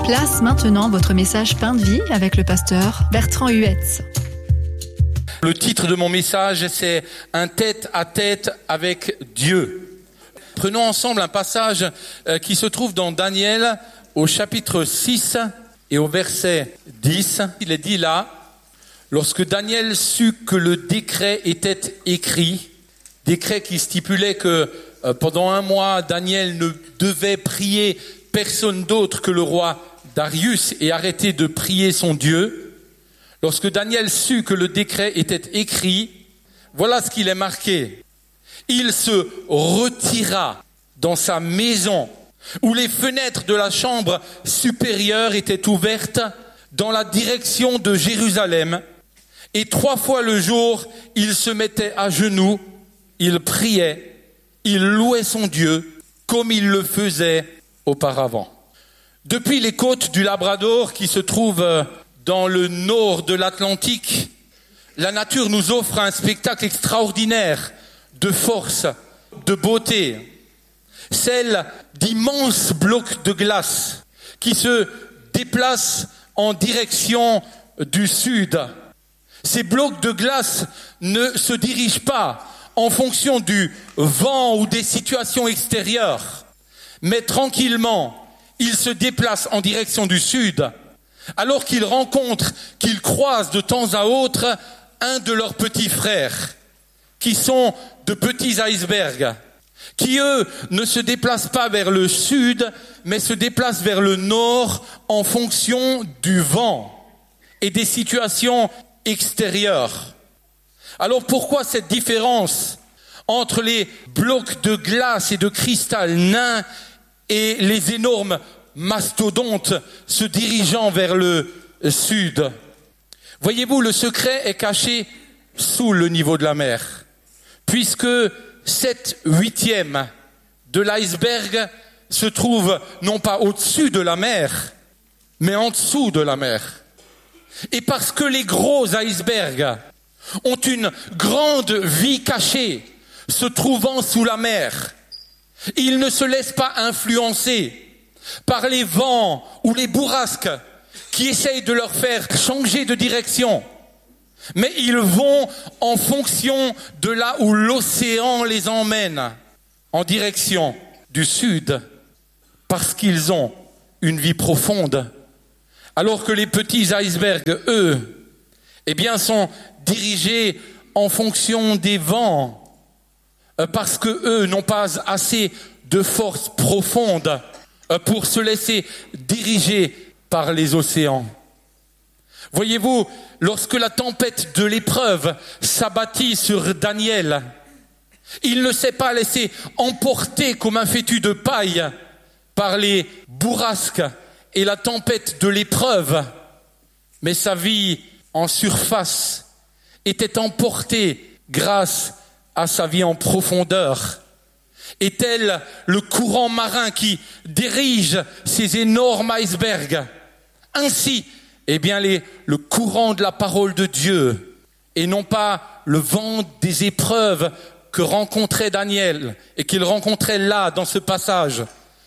Place maintenant votre message Pain de vie avec le pasteur Bertrand Huetz. Le titre de mon message, c'est « Un tête-à-tête avec Dieu ». Prenons ensemble un passage qui se trouve dans Daniel au chapitre 6 et au verset 10. Il est dit là, « Lorsque Daniel sut que le décret était écrit », décret qui stipulait que pendant 1 mois, Daniel ne devait prier personne d'autre que le roi Darius et arrêter de prier son Dieu. Lorsque Daniel sut que le décret était écrit, voilà ce qu'il est marqué. Il se retira dans sa maison où les fenêtres de la chambre supérieure étaient ouvertes dans la direction de Jérusalem. Et 3 fois le jour, il se mettait à genoux, il priait, il louait son Dieu comme il le faisait auparavant. Depuis les côtes du Labrador qui se trouvent dans le nord de l'Atlantique, la nature nous offre un spectacle extraordinaire de force, de beauté. Celle d'immenses blocs de glace qui se déplacent en direction du sud. Ces blocs de glace ne se dirigent pas en fonction du vent ou des situations extérieures, mais tranquillement, ils se déplacent en direction du sud, alors qu'ils croisent de temps à autre un de leurs petits frères, qui sont de petits icebergs, qui eux ne se déplacent pas vers le sud, mais se déplacent vers le nord en fonction du vent et des situations extérieures. Alors pourquoi cette différence entre les blocs de glace et de cristal nains et les énormes mastodontes se dirigeant vers le sud? Voyez-vous, le secret est caché sous le niveau de la mer, puisque 7/8 de l'iceberg se trouve non pas au-dessus de la mer, mais en dessous de la mer. Et parce que les gros icebergs ont une grande vie cachée, se trouvant sous la mer, ils ne se laissent pas influencer par les vents ou les bourrasques qui essayent de leur faire changer de direction. Mais ils vont en fonction de là où l'océan les emmène, en direction du sud, parce qu'ils ont une vie profonde. Alors que les petits icebergs, eux, sont dirigés en fonction des vents, parce que eux n'ont pas assez de force profonde pour se laisser diriger par les océans. Voyez-vous, lorsque la tempête de l'épreuve s'abattit sur Daniel, il ne s'est pas laissé emporter comme un fétu de paille par les bourrasques et la tempête de l'épreuve, mais sa vie en surface était emportée grâce à sa vie en profondeur. Et tel le courant marin qui dirige ces énormes icebergs, ainsi, le courant de la parole de Dieu, et non pas le vent des épreuves que rencontrait Daniel, et qu'il rencontrait là, dans ce passage,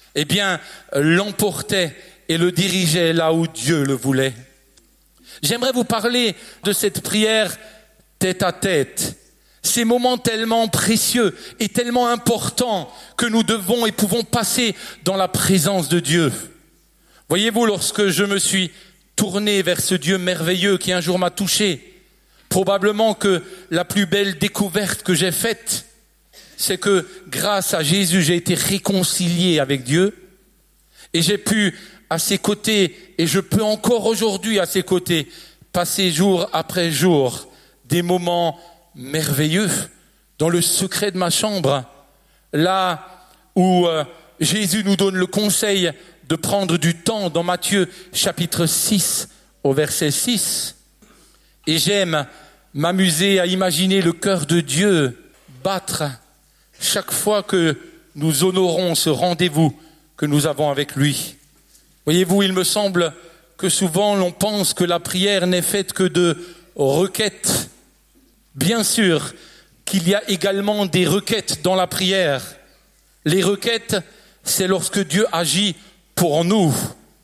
l'emportait et le dirigeait là où Dieu le voulait. J'aimerais vous parler de cette prière tête à tête. Ces moments tellement précieux et tellement importants que nous devons et pouvons passer dans la présence de Dieu. Voyez-vous, lorsque je me suis tourné vers ce Dieu merveilleux qui un jour m'a touché, probablement que la plus belle découverte que j'ai faite, c'est que grâce à Jésus, j'ai été réconcilié avec Dieu et j'ai pu à ses côtés, et je peux encore aujourd'hui à ses côtés, passer jour après jour des moments merveilleux dans le secret de ma chambre, là où Jésus nous donne le conseil de prendre du temps dans Matthieu chapitre 6 au verset 6. Et j'aime m'amuser à imaginer le cœur de Dieu battre chaque fois que nous honorons ce rendez-vous que nous avons avec lui. Voyez-vous, il me semble que souvent l'on pense que la prière n'est faite que de requêtes. Bien sûr qu'il y a également des requêtes dans la prière. Les requêtes, c'est lorsque Dieu agit pour nous.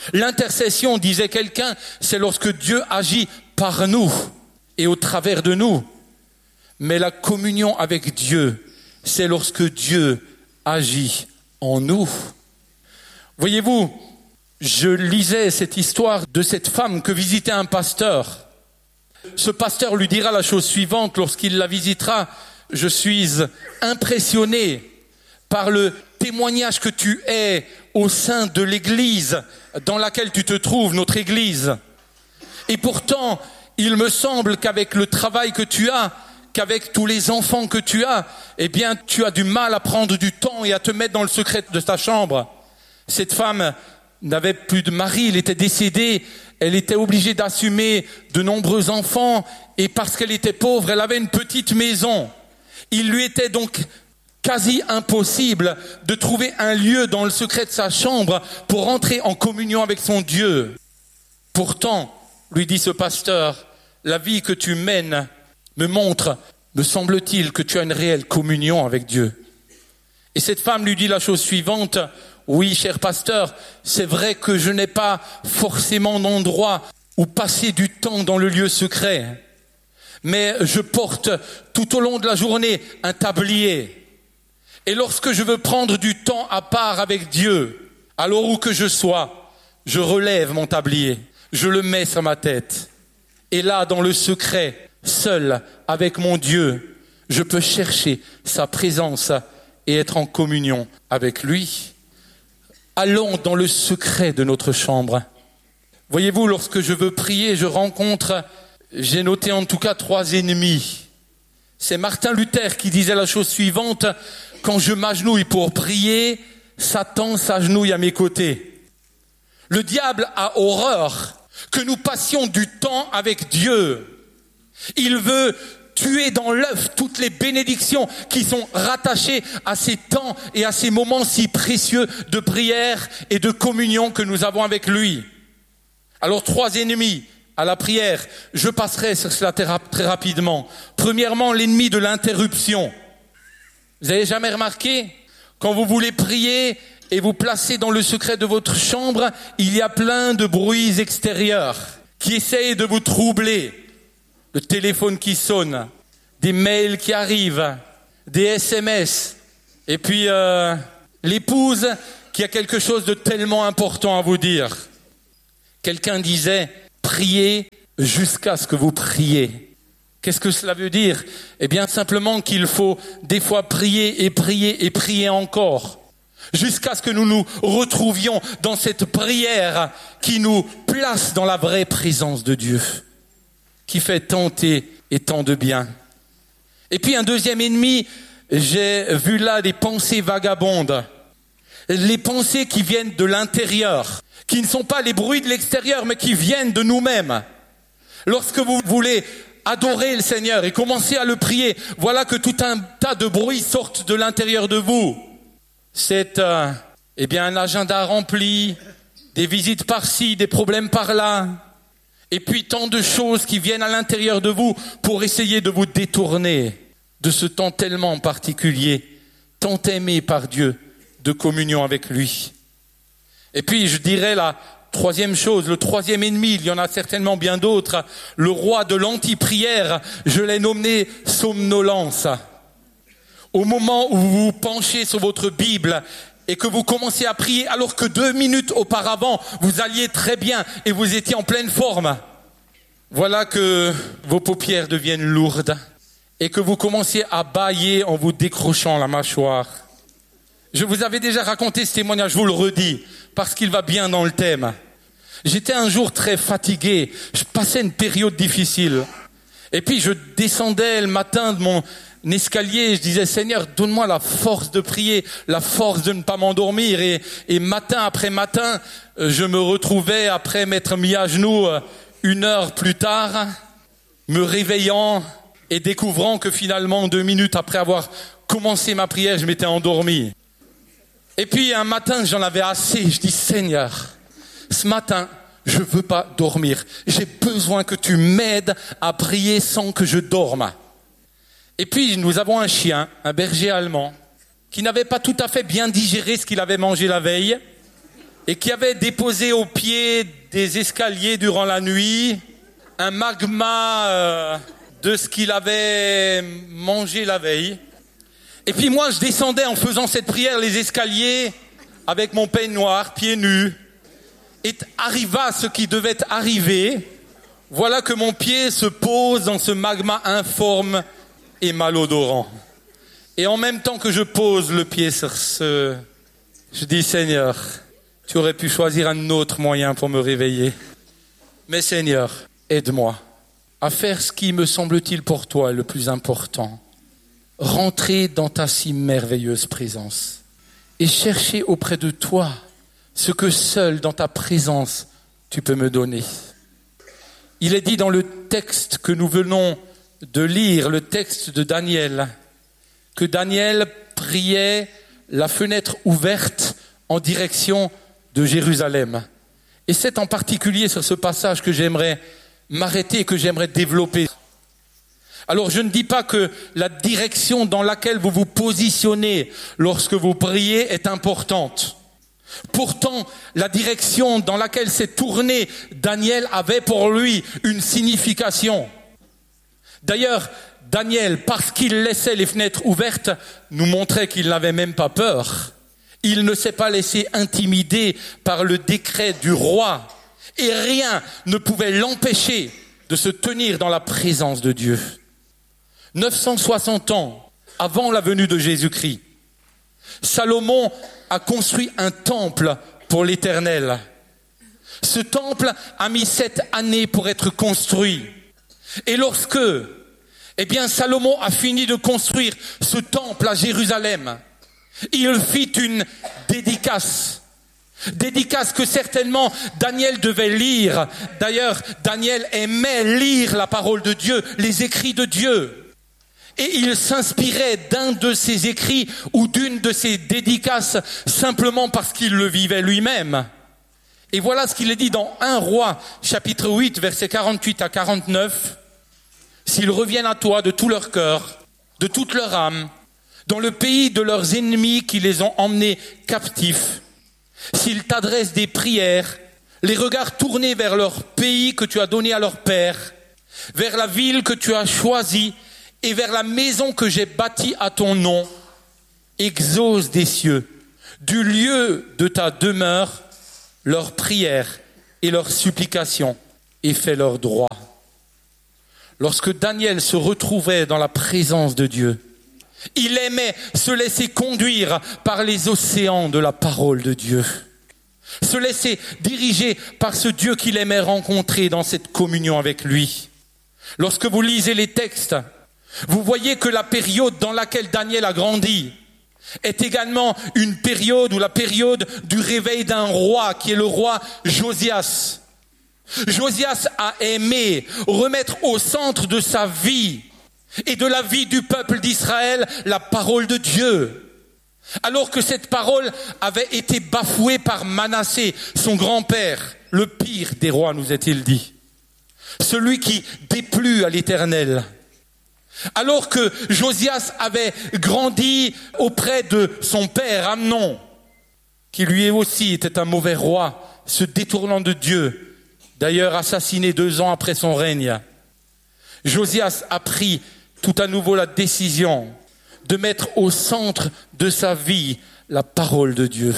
L'intercession, disait quelqu'un, c'est lorsque Dieu agit par nous et au travers de nous. Mais la communion avec Dieu, c'est lorsque Dieu agit en nous. Voyez-vous, je lisais cette histoire de cette femme que visitait un pasteur. Ce pasteur lui dira la chose suivante lorsqu'il la visitera. Je suis impressionné par le témoignage que tu es au sein de l'église dans laquelle tu te trouves, notre église. Et pourtant, il me semble qu'avec le travail que tu as, qu'avec tous les enfants que tu as, eh bien, tu as du mal à prendre du temps et à te mettre dans le secret de ta chambre. Cette femme n'avait plus de mari, il était décédé, elle était obligée d'assumer de nombreux enfants et parce qu'elle était pauvre, elle avait une petite maison. Il lui était donc quasi impossible de trouver un lieu dans le secret de sa chambre pour entrer en communion avec son Dieu. Pourtant, lui dit ce pasteur, la vie que tu mènes me montre, me semble-t-il, que tu as une réelle communion avec Dieu. Et cette femme lui dit la chose suivante, oui, cher pasteur, c'est vrai que je n'ai pas forcément d'endroit où passer du temps dans le lieu secret, mais je porte tout au long de la journée un tablier. Et lorsque je veux prendre du temps à part avec Dieu, alors où que je sois, je relève mon tablier, je le mets sur ma tête. Et là, dans le secret, seul avec mon Dieu, je peux chercher sa présence et être en communion avec lui. Allons dans le secret de notre chambre. Voyez-vous, lorsque je veux prier, j'ai noté en tout cas 3 ennemis. C'est Martin Luther qui disait la chose suivante, quand je m'agenouille pour prier, Satan s'agenouille à mes côtés. Le diable a horreur que nous passions du temps avec Dieu. Il veut tuer dans l'œuf toutes les bénédictions qui sont rattachées à ces temps et à ces moments si précieux de prière et de communion que nous avons avec lui. Alors 3 ennemis à la prière, je passerai sur cela très rapidement. Premièrement, l'ennemi de l'interruption. Vous avez jamais remarqué, quand vous voulez prier et vous placez dans le secret de votre chambre, il y a plein de bruits extérieurs qui essayent de vous troubler. Le téléphone qui sonne, des mails qui arrivent, des SMS, et puis l'épouse qui a quelque chose de tellement important à vous dire. Quelqu'un disait, priez jusqu'à ce que vous priez. Qu'est-ce que cela veut dire? Eh bien simplement qu'il faut des fois prier et prier et prier encore, jusqu'à ce que nous nous retrouvions dans cette prière qui nous place dans la vraie présence de Dieu, qui fait tant et tant de bien. Et puis un deuxième ennemi, j'ai vu là des pensées vagabondes, les pensées qui viennent de l'intérieur, qui ne sont pas les bruits de l'extérieur, mais qui viennent de nous-mêmes. Lorsque vous voulez adorer le Seigneur et commencer à le prier, voilà que tout un tas de bruits sortent de l'intérieur de vous. C'est un agenda rempli, des visites par-ci, des problèmes par-là. Et puis tant de choses qui viennent à l'intérieur de vous pour essayer de vous détourner de ce temps tellement particulier, tant aimé par Dieu, de communion avec lui. Et puis je dirais la troisième chose, le troisième ennemi, il y en a certainement bien d'autres, le roi de l'anti-prière, je l'ai nommé somnolence. Au moment où vous vous penchez sur votre Bible et que vous commencez à prier alors que 2 minutes auparavant, vous alliez très bien et vous étiez en pleine forme. Voilà que vos paupières deviennent lourdes et que vous commencez à bâiller en vous décrochant la mâchoire. Je vous avais déjà raconté ce témoignage, je vous le redis, parce qu'il va bien dans le thème. J'étais un jour très fatigué, je passais une période difficile. Et puis je descendais le matin de mon escalier, je disais, Seigneur, donne-moi la force de prier, la force de ne pas m'endormir. Et matin après matin, je me retrouvais, après m'être mis à genoux 1 heure plus tard, me réveillant et découvrant que finalement, 2 minutes après avoir commencé ma prière, je m'étais endormi. Et puis un matin, j'en avais assez, je dis, Seigneur, ce matin, je veux pas dormir. J'ai besoin que tu m'aides à prier sans que je dorme. Et puis, nous avons un chien, un berger allemand, qui n'avait pas tout à fait bien digéré ce qu'il avait mangé la veille. et qui avait déposé au pied des escaliers durant la nuit un magma de ce qu'il avait mangé la veille. Et puis moi, je descendais en faisant cette prière les escaliers avec mon peignoir, pieds nus. Et arriva ce qui devait arriver. Voilà que mon pied se pose dans ce magma informe et malodorant. Et en même temps que je pose le pied sur ce... Je dis, Seigneur, tu aurais pu choisir un autre moyen pour me réveiller. Mais Seigneur, aide-moi à faire ce qui me semble-t-il pour toi est le plus important. Rentrer dans ta si merveilleuse présence et chercher auprès de toi ce que seul dans ta présence tu peux me donner. Il est dit dans le texte que nous venons de lire, le texte de Daniel, que Daniel priait la fenêtre ouverte en direction de Jérusalem. Et c'est en particulier sur ce passage que j'aimerais m'arrêter et que j'aimerais développer. Alors je ne dis pas que la direction dans laquelle vous vous positionnez lorsque vous priez est importante. Pourtant, la direction dans laquelle s'est tourné Daniel avait pour lui une signification. D'ailleurs, Daniel, parce qu'il laissait les fenêtres ouvertes, nous montrait qu'il n'avait même pas peur. Il ne s'est pas laissé intimider par le décret du roi. Et rien ne pouvait l'empêcher de se tenir dans la présence de Dieu. 960 ans avant la venue de Jésus-Christ, Salomon a construit un temple pour l'Éternel. Ce temple a mis 7 années pour être construit. Et lorsque, Salomon a fini de construire ce temple à Jérusalem, il fit une dédicace. Dédicace que certainement Daniel devait lire. D'ailleurs, Daniel aimait lire la parole de Dieu, les écrits de Dieu. Et il s'inspirait d'un de ses écrits ou d'une de ses dédicaces simplement parce qu'il le vivait lui-même. Et voilà ce qu'il est dit dans 1 Roi, chapitre 8, versets 48 à 49. « S'ils reviennent à toi de tout leur cœur, de toute leur âme, dans le pays de leurs ennemis qui les ont emmenés captifs, s'ils t'adressent des prières, les regards tournés vers leur pays que tu as donné à leur père, vers la ville que tu as choisie et vers la maison que j'ai bâtie à ton nom, exauce des cieux, du lieu de ta demeure, leurs prières et leurs supplications, et fais leur droit. » Lorsque Daniel se retrouvait dans la présence de Dieu, il aimait se laisser conduire par les océans de la parole de Dieu. Se laisser diriger par ce Dieu qu'il aimait rencontrer dans cette communion avec lui. Lorsque vous lisez les textes, vous voyez que la période dans laquelle Daniel a grandi est également une période ou la période du réveil d'un roi qui est le roi Josias. Josias a aimé remettre au centre de sa vie et de la vie du peuple d'Israël la parole de Dieu. Alors que cette parole avait été bafouée par Manassé, son grand-père, le pire des rois, nous est-il dit. Celui qui déplut à l'Éternel. Alors que Josias avait grandi auprès de son père Amnon, qui lui aussi était un mauvais roi, se détournant de Dieu, d'ailleurs assassiné 2 ans après son règne. Josias a pris tout à nouveau la décision de mettre au centre de sa vie la parole de Dieu.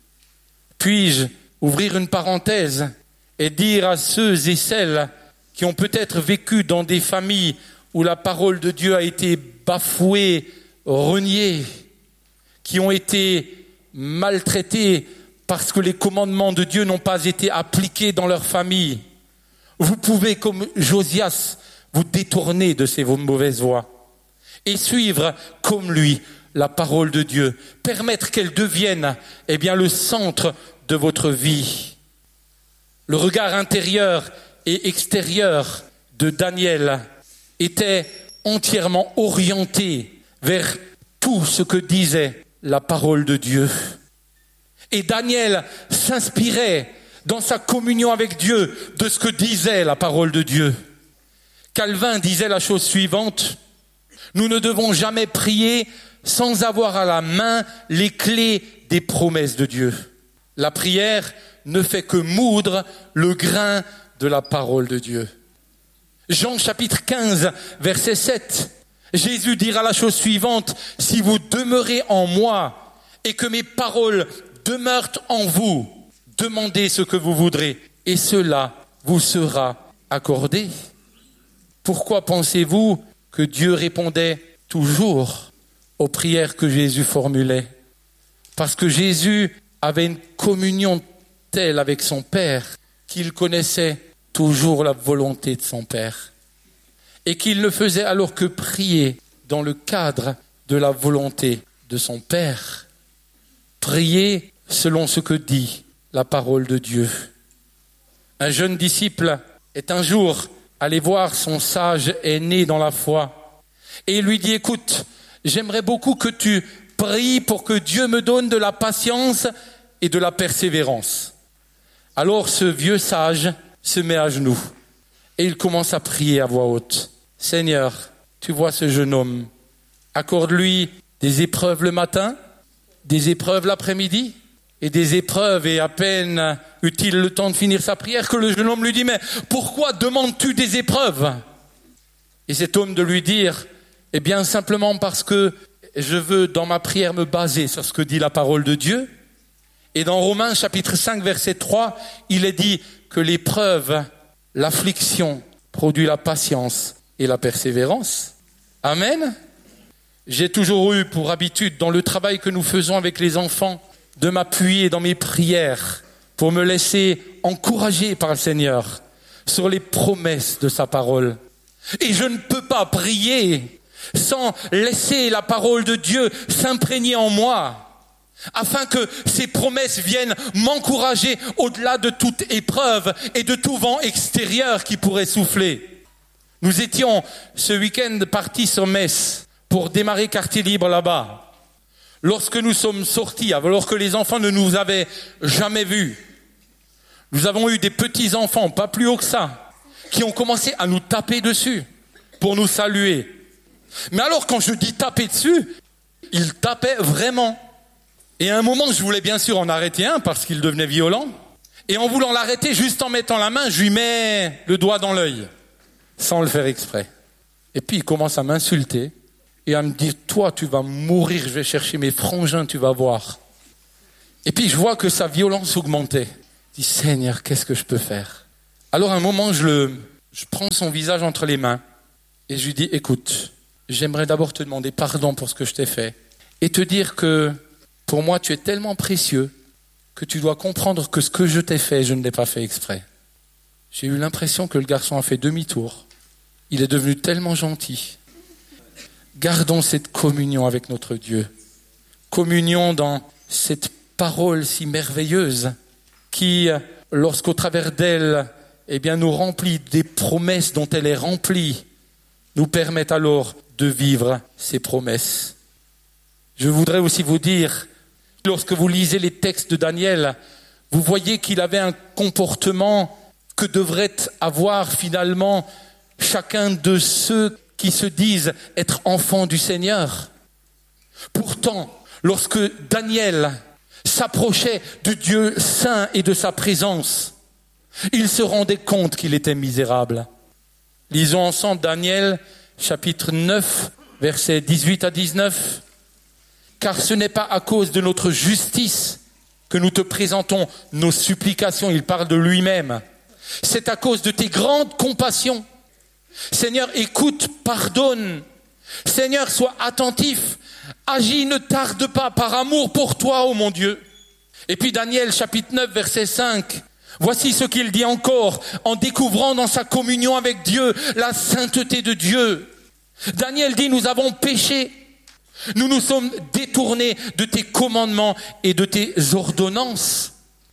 Puis-je ouvrir une parenthèse et dire à ceux et celles qui ont peut-être vécu dans des familles où la parole de Dieu a été bafouée, reniée, qui ont été maltraités parce que les commandements de Dieu n'ont pas été appliqués dans leur famille. Vous pouvez, comme Josias, vous détourner de ces mauvaises voies et suivre comme lui la parole de Dieu, permettre qu'elle devienne le centre de votre vie. Le regard intérieur et extérieur de Daniel était entièrement orienté vers tout ce que disait la parole de Dieu. Et Daniel s'inspirait dans sa communion avec Dieu de ce que disait la parole de Dieu. Calvin disait la chose suivante: nous ne devons jamais prier sans avoir à la main les clés des promesses de Dieu. La prière ne fait que moudre le grain de la parole de Dieu. Jean chapitre 15, verset 7. Jésus dira la chose suivante: si vous demeurez en moi et que mes paroles demeurent en vous, demandez ce que vous voudrez et cela vous sera accordé. Pourquoi pensez-vous que Dieu répondait toujours aux prières que Jésus formulait? Parce que Jésus avait une communion telle avec son Père qu'il connaissait toujours la volonté de son Père et qu'il ne faisait alors que prier dans le cadre de la volonté de son Père. Prier selon ce que dit la parole de Dieu. Un jeune disciple est un jour allé voir son sage aîné dans la foi et il lui dit: écoute, j'aimerais beaucoup que tu pries pour que Dieu me donne de la patience et de la persévérance. Alors ce vieux sage se met à genoux et il commence à prier à voix haute. Seigneur, tu vois ce jeune homme, accorde-lui des épreuves le matin, des épreuves l'après-midi et des épreuves, et à peine eut-il le temps de finir sa prière que le jeune homme lui dit: mais pourquoi demandes-tu des épreuves? Et cet homme de lui dire: eh bien simplement parce que je veux dans ma prière me baser sur ce que dit la parole de Dieu. Et dans Romains chapitre 5 verset 3, il est dit que l'épreuve, l'affliction produit la patience et la persévérance. Amen. J'ai toujours eu pour habitude dans le travail que nous faisons avec les enfants de m'appuyer dans mes prières pour me laisser encourager par le Seigneur sur les promesses de sa parole. Et je ne peux pas prier sans laisser la parole de Dieu s'imprégner en moi, afin que ces promesses viennent m'encourager au-delà de toute épreuve et de tout vent extérieur qui pourrait souffler. Nous étions ce week-end partis sur Metz pour démarrer quartier libre là-bas. Lorsque nous sommes sortis, alors que les enfants ne nous avaient jamais vus, nous avons eu des petits-enfants, pas plus haut que ça, qui ont commencé à nous taper dessus pour nous saluer. Mais alors quand je dis taper dessus, ils tapaient vraiment. Et à un moment, je voulais bien sûr en arrêter un parce qu'il devenait violent. Et en voulant l'arrêter, juste en mettant la main, je lui mets le doigt dans l'œil, sans le faire exprès. Et puis il commence à m'insulter et à me dire: toi, tu vas mourir, je vais chercher mes frangins, tu vas voir. Et puis je vois que sa violence augmentait. Je dis: Seigneur, qu'est-ce que je peux faire? Alors à un moment, je prends son visage entre les mains et je lui dis: écoute, j'aimerais d'abord te demander pardon pour ce que je t'ai fait et te dire que pour moi, tu es tellement précieux que tu dois comprendre que ce que je t'ai fait, je ne l'ai pas fait exprès. J'ai eu l'impression que le garçon a fait demi-tour. Il est devenu tellement gentil. Gardons cette communion avec notre Dieu. Communion dans cette parole si merveilleuse qui, lorsqu'au travers d'elle, nous remplit des promesses dont elle est remplie, nous permettent alors de vivre ces promesses. Je voudrais aussi vous dire, lorsque vous lisez les textes de Daniel, vous voyez qu'il avait un comportement que devrait avoir finalement chacun de ceux qui se disent être enfants du Seigneur. Pourtant, lorsque Daniel s'approchait du Dieu saint et de sa présence, il se rendait compte qu'il était misérable. Lisons ensemble Daniel, chapitre 9, versets 18 à 19. Car ce n'est pas à cause de notre justice que nous te présentons nos supplications. Il parle de lui-même. C'est à cause de tes grandes compassions. Seigneur, écoute, pardonne. Seigneur, sois attentif. Agis, ne tarde pas, par amour pour toi, ô mon Dieu. Et puis Daniel, chapitre 9, verset 5. Voici ce qu'il dit encore en découvrant dans sa communion avec Dieu la sainteté de Dieu. Daniel dit: nous avons péché. Nous nous sommes détournés de tes commandements et de tes ordonnances.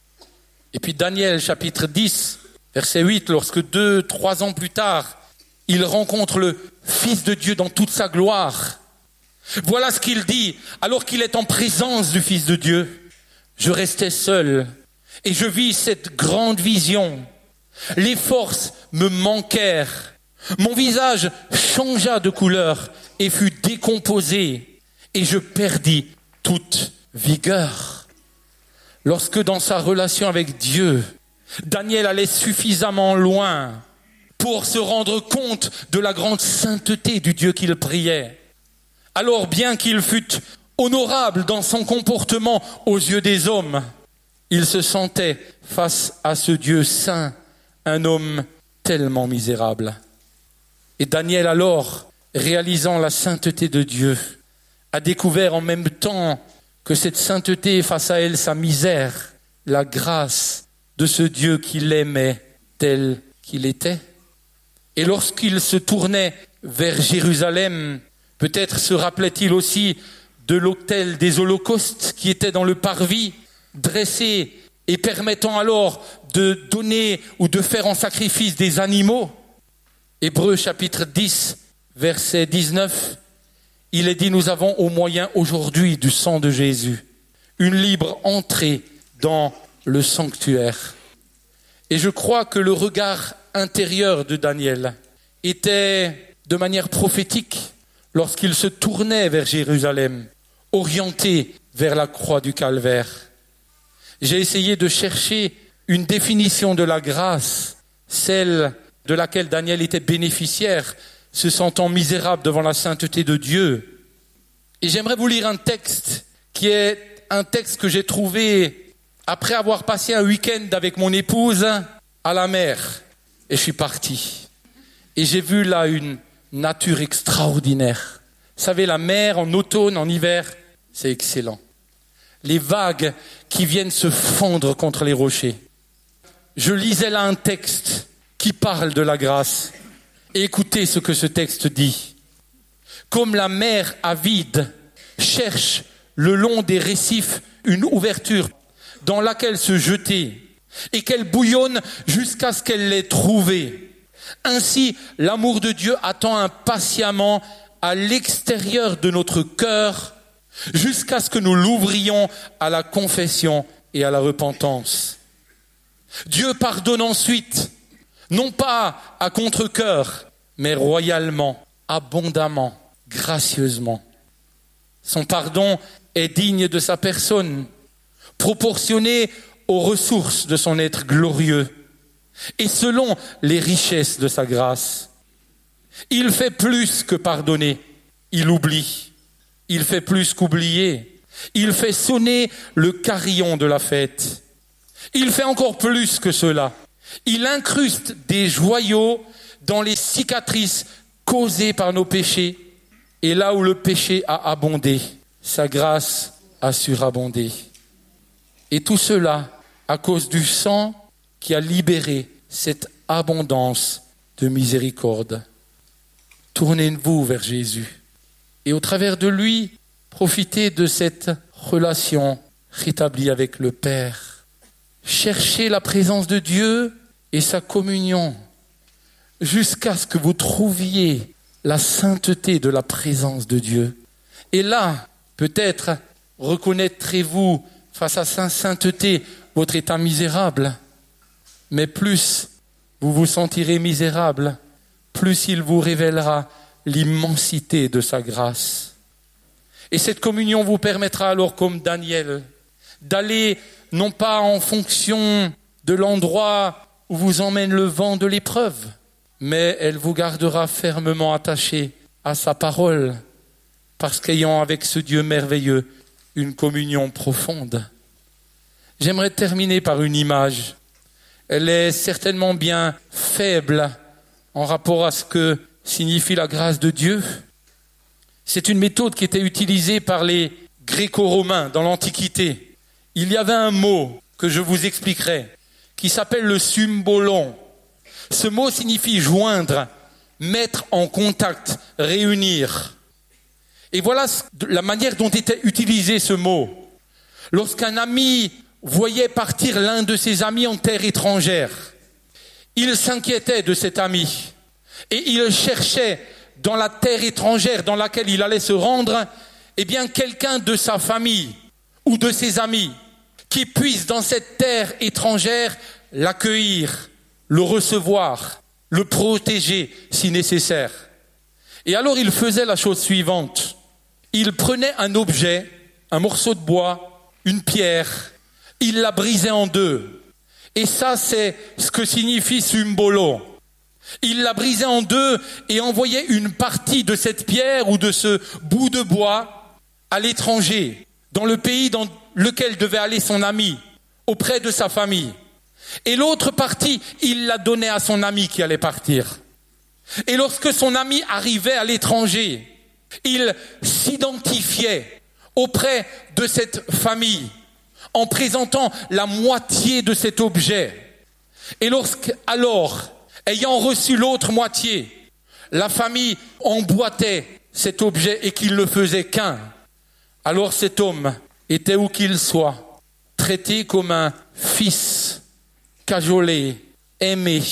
Et puis Daniel, chapitre 10, verset 8, lorsque 2-3 ans plus tard, il rencontre le Fils de Dieu dans toute sa gloire. Voilà ce qu'il dit, alors qu'il est en présence du Fils de Dieu. Je restais seul et je vis cette grande vision. Les forces me manquèrent. Mon visage changea de couleur et fut décomposé. Et je perdis toute vigueur. lorsque dans sa relation avec Dieu, Daniel allait suffisamment loin pour se rendre compte de la grande sainteté du Dieu qu'il priait. Alors bien qu'il fût honorable dans son comportement aux yeux des hommes, il se sentait face à ce Dieu saint, un homme tellement misérable. Et Daniel alors, réalisant la sainteté de Dieu, a découvert en même temps que cette sainteté, face à elle, sa misère, la grâce de ce Dieu qui l'aimait tel qu'il était. Et lorsqu'il se tournait vers Jérusalem, peut-être se rappelait-il aussi de l'autel des holocaustes qui était dans le parvis, dressé et permettant alors de donner ou de faire en sacrifice des animaux. Hébreux chapitre 10, verset 19, il est dit, nous avons au moyen aujourd'hui du sang de Jésus une libre entrée dans le sanctuaire. Et je crois que le regard intérieur de Daniel était de manière prophétique lorsqu'il se tournait vers Jérusalem, orienté vers la croix du Calvaire. J'ai essayé de chercher une définition de la grâce, celle de laquelle Daniel était bénéficiaire, se sentant misérable devant la sainteté de Dieu. Et j'aimerais vous lire un texte qui est un texte que j'ai trouvé après avoir passé un week-end avec mon épouse à la mer. Et je suis parti. Et j'ai vu là une nature extraordinaire. Vous savez, la mer en automne, en hiver, c'est excellent. Les vagues qui viennent se fondre contre les rochers. Je lisais là un texte qui parle de la grâce. Et écoutez ce que ce texte dit. Comme la mer avide cherche le long des récifs une ouverture dans laquelle se jeter et qu'elle bouillonne jusqu'à ce qu'elle l'ait trouvée. Ainsi, l'amour de Dieu attend impatiemment à l'extérieur de notre cœur jusqu'à ce que nous l'ouvrions à la confession et à la repentance. Dieu pardonne ensuite, non pas à contre-cœur, mais royalement, abondamment, gracieusement. Son pardon est digne de sa personne, proportionné aux ressources de son être glorieux et selon les richesses de sa grâce. Il fait plus que pardonner, il oublie. Il fait plus qu'oublier, il fait sonner le carillon de la fête. Il fait encore plus que cela. Il incruste des joyaux dans les cicatrices causées par nos péchés. Et là où le péché a abondé, sa grâce a surabondé. Et tout cela à cause du sang qui a libéré cette abondance de miséricorde. Tournez-vous vers Jésus. Et au travers de lui, profitez de cette relation rétablie avec le Père. Cherchez la présence de Dieu et sa communion jusqu'à ce que vous trouviez la sainteté de la présence de Dieu. Et là, peut-être reconnaîtrez-vous face à sa sainteté votre état misérable. Mais plus vous vous sentirez misérable, plus il vous révélera l'immensité de sa grâce. Et cette communion vous permettra alors, comme Daniel, d'aller non pas en fonction de l'endroit où vous emmène le vent de l'épreuve, mais elle vous gardera fermement attaché à sa parole, parce qu'ayant avec ce Dieu merveilleux une communion profonde. J'aimerais terminer par une image. Elle est certainement bien faible en rapport à ce que signifie la grâce de Dieu. C'est une méthode qui était utilisée par les Gréco-Romains dans l'Antiquité. Il y avait un mot que je vous expliquerai, qui s'appelle le symbolon. Ce mot signifie joindre, mettre en contact, réunir. Et voilà la manière dont était utilisé ce mot. Lorsqu'un ami voyait partir l'un de ses amis en terre étrangère, il s'inquiétait de cet ami. Et il cherchait dans la terre étrangère dans laquelle il allait se rendre, quelqu'un de sa famille ou de ses amis qui puisse dans cette terre étrangère l'accueillir, le recevoir, le protéger si nécessaire. Et alors il faisait la chose suivante. Il prenait un objet, un morceau de bois, une pierre, il l'a brisé en deux. Et ça, c'est ce que signifie symbolo. Il l'a brisé en deux et envoyait une partie de cette pierre ou de ce bout de bois à l'étranger, dans le pays dans lequel devait aller son ami, auprès de sa famille. Et l'autre partie, il l'a donnée à son ami qui allait partir. Et lorsque son ami arrivait à l'étranger, il s'identifiait auprès de cette famille en présentant la moitié de cet objet. Et alors, ayant reçu l'autre moitié, la famille emboîtait cet objet et qu'il ne faisait qu'un. Alors cet homme était où qu'il soit, traité comme un fils, cajolé, aimé.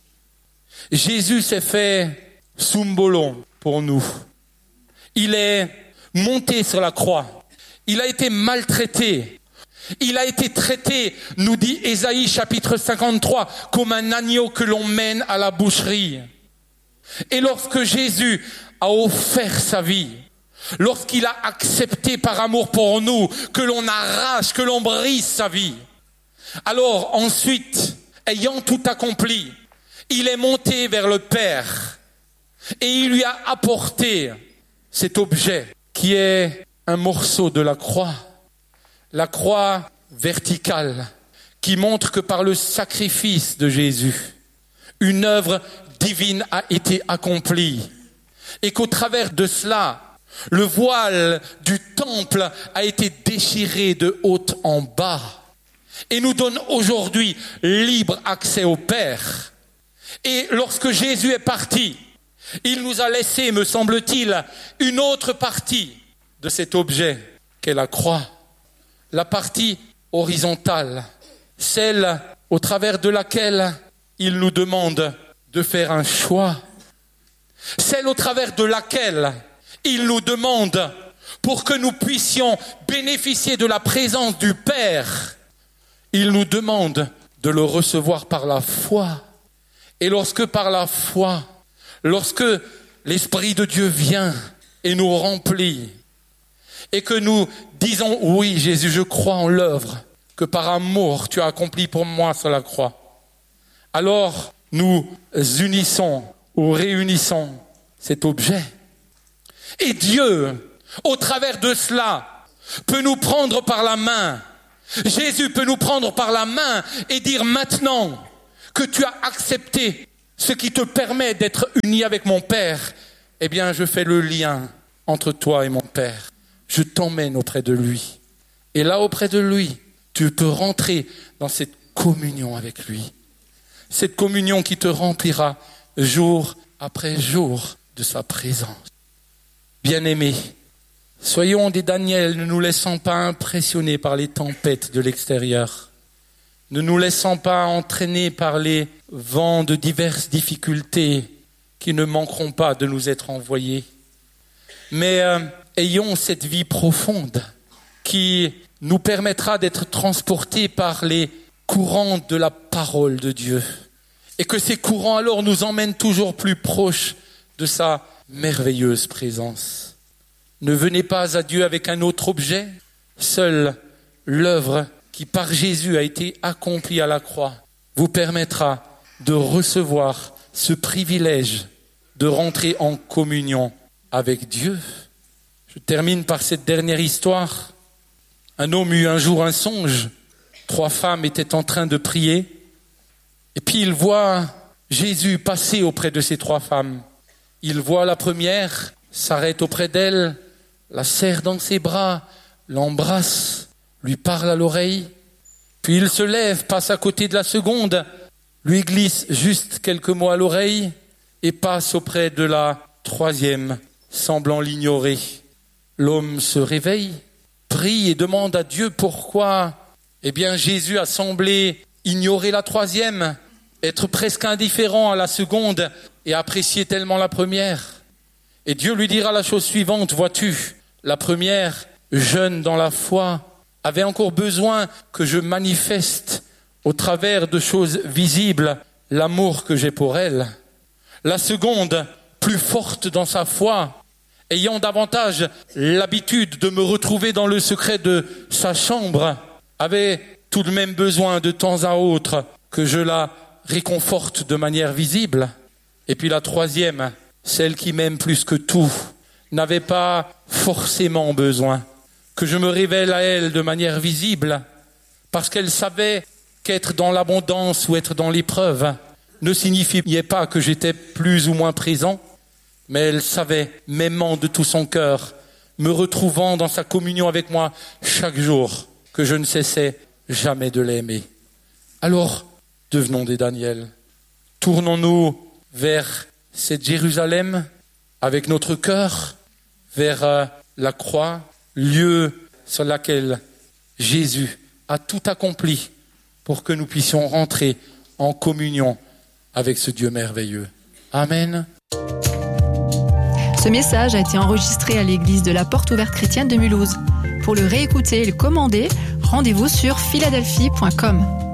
Jésus s'est fait symbolo pour nous. Il est monté sur la croix. Il a été maltraité. Il a été traité, nous dit Ésaïe chapitre 53, comme un agneau que l'on mène à la boucherie. Et lorsque Jésus a offert sa vie, lorsqu'il a accepté par amour pour nous que l'on arrache, que l'on brise sa vie, alors ensuite, ayant tout accompli, il est monté vers le Père et il lui a apporté cet objet qui est un morceau de la croix verticale qui montre que par le sacrifice de Jésus, une œuvre divine a été accomplie et qu'au travers de cela, le voile du temple a été déchiré de haut en bas et nous donne aujourd'hui libre accès au Père. Et lorsque Jésus est parti, il nous a laissé, me semble-t-il, une autre partie de cet objet qu'est la croix. La partie horizontale, celle au travers de laquelle il nous demande de faire un choix. Celle au travers de laquelle il nous demande, pour que nous puissions bénéficier de la présence du Père, il nous demande de le recevoir par la foi. Et lorsque par la foi, lorsque l'Esprit de Dieu vient et nous remplit, et que nous disons, oui Jésus, je crois en l'œuvre que par amour tu as accompli pour moi sur la croix, alors nous unissons ou réunissons cet objet. Et Dieu, au travers de cela, peut nous prendre par la main. Jésus peut nous prendre par la main et dire maintenant que tu as accepté ce qui te permet d'être uni avec mon Père, eh bien je fais le lien entre toi et mon Père. Je t'emmène auprès de lui. Et là, auprès de lui, tu peux rentrer dans cette communion avec lui. Cette communion qui te remplira jour après jour de sa présence. Bien-aimés, soyons des Daniel, ne nous laissons pas impressionner par les tempêtes de l'extérieur. Ne nous laissons pas entraîner par les vents de diverses difficultés qui ne manqueront pas de nous être envoyés. Mais ayons cette vie profonde qui nous permettra d'être transportés par les courants de la parole de Dieu. Et que ces courants alors nous emmènent toujours plus proches de sa merveilleuse présence. Ne venez pas à Dieu avec un autre objet. Seule l'œuvre qui par Jésus a été accomplie à la croix vous permettra de recevoir ce privilège de rentrer en communion avec Dieu. Je termine par cette dernière histoire. Un homme eut un jour un songe. 3 femmes étaient en train de prier. Et puis il voit Jésus passer auprès de ces 3 femmes. Il voit la première, s'arrête auprès d'elle, la serre dans ses bras, l'embrasse, lui parle à l'oreille. Puis il se lève, passe à côté de la seconde, lui glisse juste quelques mots à l'oreille et passe auprès de la 3e, semblant l'ignorer. L'homme se réveille, prie et demande à Dieu pourquoi. Eh bien, Jésus a semblé ignorer la 3e, être presque indifférent à la seconde et apprécier tellement la première. Et Dieu lui dira la chose suivante, vois-tu, la première, jeune dans la foi, avait encore besoin que je manifeste au travers de choses visibles l'amour que j'ai pour elle. La seconde, plus forte dans sa foi, ayant davantage l'habitude de me retrouver dans le secret de sa chambre, avait tout de même besoin de temps à autre que je la réconforte de manière visible. Et puis la troisième, celle qui m'aime plus que tout, n'avait pas forcément besoin que je me révèle à elle de manière visible, parce qu'elle savait qu'être dans l'abondance ou être dans l'épreuve ne signifiait pas que j'étais plus ou moins présent, mais elle savait, m'aimant de tout son cœur, me retrouvant dans sa communion avec moi chaque jour, que je ne cessais jamais de l'aimer. Alors, devenons des Daniel. Tournons-nous vers cette Jérusalem avec notre cœur, vers la croix, lieu sur lequel Jésus a tout accompli pour que nous puissions rentrer en communion avec ce Dieu merveilleux. Amen. Ce message a été enregistré à l'église de la Porte Ouverte Chrétienne de Mulhouse. Pour le réécouter et le commander, rendez-vous sur philadelphie.com.